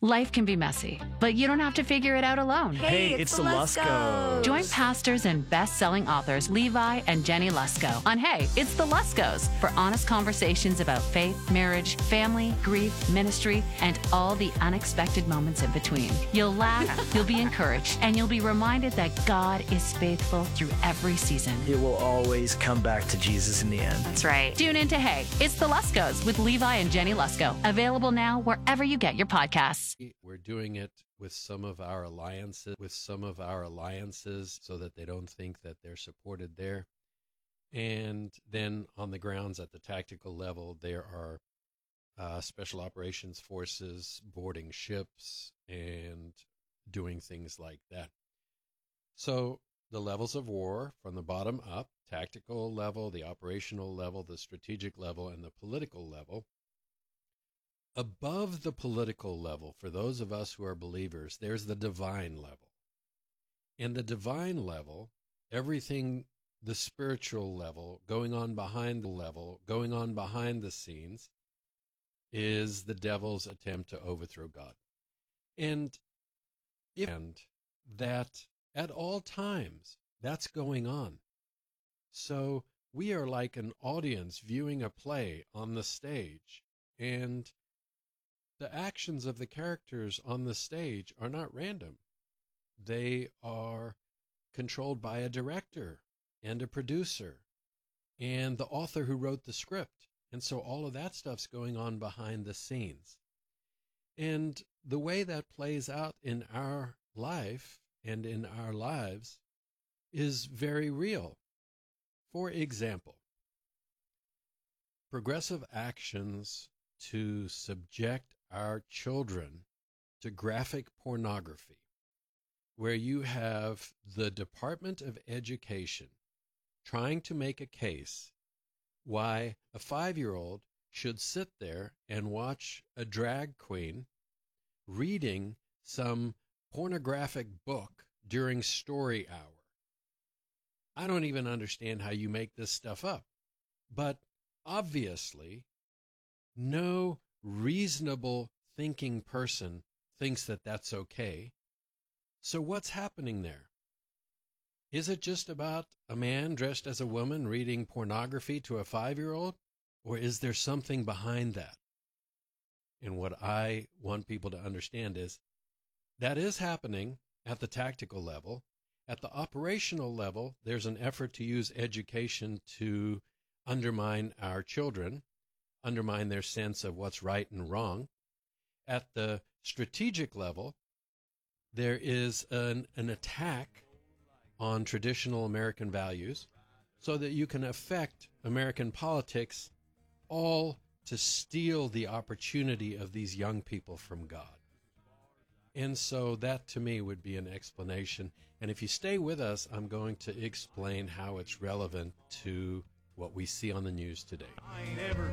Life can be messy, but you don't have to figure it out alone. Hey, it's the Luskos. Join pastors and best-selling authors Levi and Jenny Lusko on Hey, It's the Luskos for honest conversations about faith, marriage, family, grief, ministry, and all the unexpected moments in between. You'll laugh, you'll be encouraged, and you'll be reminded that God is faithful through every season. It will always come back to Jesus in the end. That's right. Tune in to Hey, It's the Luskos with Levi and Jenny Lusko. Available now wherever you get your podcasts. We're doing it with some of our alliances, so that they don't think that they're supported there. And then on the grounds at the tactical level, there are special operations forces boarding ships and doing things like that. So the levels of war from the bottom up, tactical level, the operational level, the strategic level, and the political level. Above the political level, for those of us who are believers, there's the divine level. And the divine level, everything, the spiritual level, going on behind the scenes, is the devil's attempt to overthrow God. And that at all times, that's going on. So we are like an audience viewing a play on the stage, and the actions of the characters on the stage are not random. They are controlled by a director and a producer and the author who wrote the script. And so all of that stuff's going on behind the scenes. And the way that plays out in our life and in our lives is very real. For example, progressive actions to subject our children to graphic pornography, where you have the Department of Education trying to make a case why a 5-year-old should sit there and watch a drag queen reading some pornographic book during story hour. I don't even understand how you make this stuff up, but obviously no reasonable thinking person thinks that that's okay. So what's happening there? Is it just about a man dressed as a woman reading pornography to a 5-year-old? Or is there something behind that? And what I want people to understand is that is happening at the tactical level. At the operational level, there's an effort to use education to undermine our children, undermine their sense of what's right and wrong. At the strategic level, there is an attack on traditional American values so that you can affect American politics, all to steal the opportunity of these young people from God. And so that to me would be an explanation. And if you stay with us, I'm going to explain how it's relevant to what we see on the news today. I ain't ever